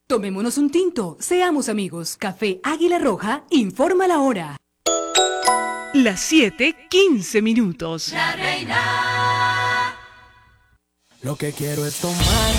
Tomémonos un tinto, seamos amigos. Café Águila Roja informa la hora. Las 7:15. La Reina. Lo que quiero es tomar